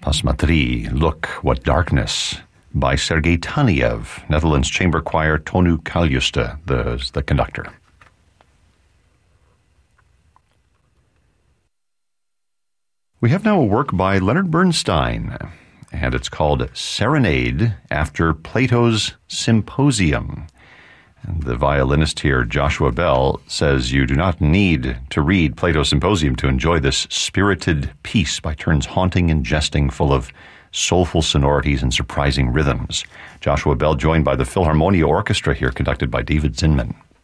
Pasmatri, Look, What Darkness, by Sergei Taniev, Netherlands Chamber Choir, Tonu Kaljuste, the conductor. We have now a work by Leonard Bernstein, and it's called Serenade After Plato's Symposium. And the violinist here, Joshua Bell, says you do not need to read Plato's Symposium to enjoy this spirited piece, by turns haunting and jesting, full of soulful sonorities and surprising rhythms. Joshua Bell joined by the Philharmonia Orchestra here, conducted by David Zinman.